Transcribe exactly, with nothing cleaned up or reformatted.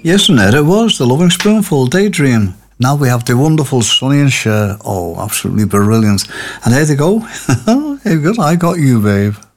Yes, and there it was, the Loving Spoonful, Daydream. Now we have the wonderful Sonny and Cher. Oh, absolutely brilliant. And there they go. Here we go, I Got You, Babe.